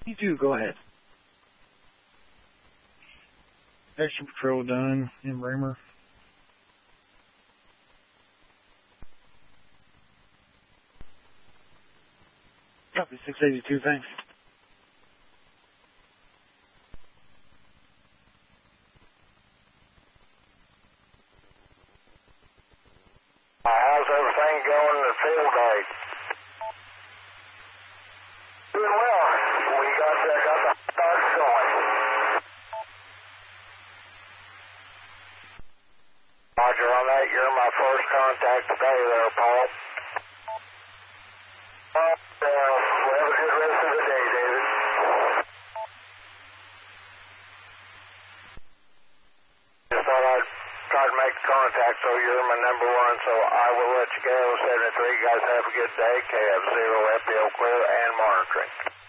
You do, go ahead. Action patrol done in Bremer. Copy, 682, thanks. How's everything going in the field day? Doing well. We got the dogs going. Roger on that. You're my first contact today there, Paul. Well, have a good rest of the day, David. Just thought I'd try to make contact, so you're my number one, so I will let you go. 73, guys have a good day. KF0, FBO clear and monitoring.